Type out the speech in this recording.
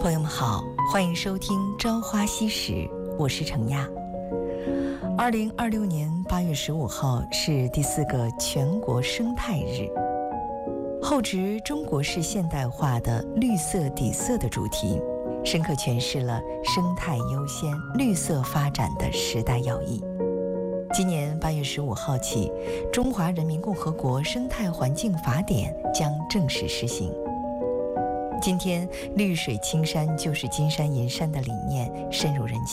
朋友们好，欢迎收听《朝花夕拾》，我是程亚。2026年8月15号是第4个全国生态日，厚植中国式现代化的绿色底色的主题，深刻诠释了生态优先、绿色发展的时代要义。今年8月15号起，《中华人民共和国生态环境法典》将正式施行。今天，绿水青山就是金山银山的理念深入人心。